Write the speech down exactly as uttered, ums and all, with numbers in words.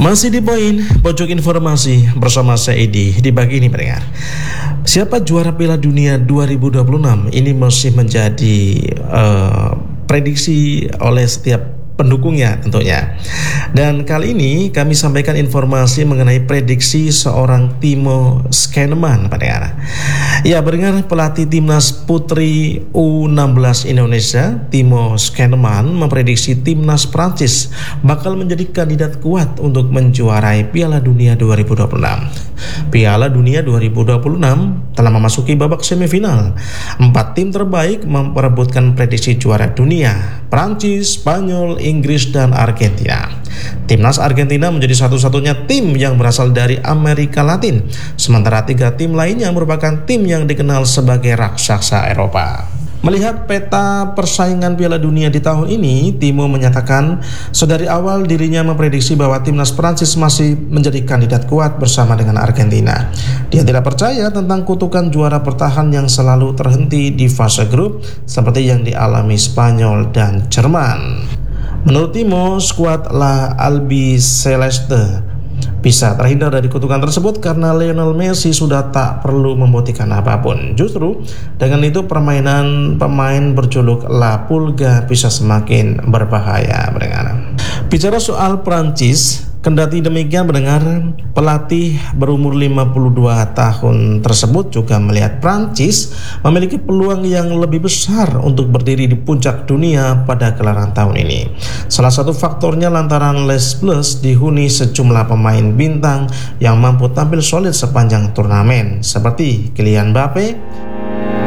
Masih di poin pojok informasi bersama saya Edi di pagi ini pendengar. Siapa juara Piala Dunia dua ribu dua puluh enam ini masih menjadi uh, prediksi oleh setiap pendukungnya tentunya. Dan kali ini kami sampaikan informasi mengenai prediksi seorang Timo Schöneman pendengar. Ya, berdengar pelatih timnas putri U enam belas Indonesia Timo Schöneman memprediksi timnas Prancis bakal menjadi kandidat kuat untuk menjuarai Piala Dunia dua ribu dua puluh enam. Piala Dunia dua ribu dua puluh enam telah memasuki babak semifinal. Empat tim terbaik memperebutkan prediksi juara dunia: Prancis, Spanyol, Inggris, dan Argentina. Timnas Argentina menjadi satu-satunya tim yang berasal dari Amerika Latin, sementara tiga tim lainnya merupakan tim yang dikenal sebagai raksasa Eropa. Melihat peta persaingan Piala Dunia di tahun ini, Timo menyatakan sedari awal dirinya memprediksi bahwa timnas Prancis masih menjadi kandidat kuat bersama dengan Argentina. Dia tidak percaya tentang kutukan juara bertahan yang selalu terhenti di fase grup seperti yang dialami Spanyol dan Jerman. Menurut Timo, skuad La Albiceleste bisa terhindar dari kutukan tersebut karena Lionel Messi sudah tak perlu membuktikan apapun. Justru dengan itu permainan pemain berjuluk La Pulga bisa semakin berbahaya mendengar. Bicara soal Prancis, kendati demikian mendengar, pelatih berumur lima puluh dua tahun tersebut juga melihat Prancis memiliki peluang yang lebih besar untuk berdiri di puncak dunia pada gelaran tahun ini. Salah satu faktornya lantaran Les Bleus dihuni sejumlah pemain bintang yang mampu tampil solid sepanjang turnamen seperti Kylian Mbappe,